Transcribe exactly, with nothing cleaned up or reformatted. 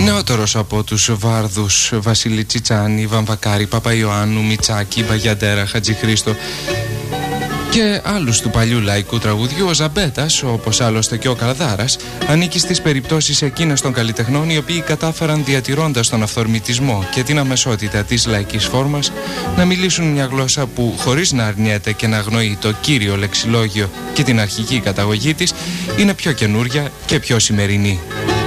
Νεότερος από τους Βάρδους, Βασίλη Τσιτσάνη, Βαμβακάρη, Παπαϊωάννου, Μιτσάκη, Μπαγιαντέρα, Χατζηχρήστο και άλλους του παλιού λαϊκού τραγουδιού, ο Ζαμπέτας, όπως άλλωστε και ο Καλδάρας, ανήκει στις περιπτώσεις εκείνες των καλλιτεχνών οι οποίοι κατάφεραν, διατηρώντας τον αυθορμητισμό και την αμεσότητα της λαϊκής φόρμας, να μιλήσουν μια γλώσσα που, χωρίς να αρνιέται και να αγνοεί το κύριο λεξιλόγιο και την αρχική καταγωγή της, είναι πιο καινούρια και πιο σημερινή.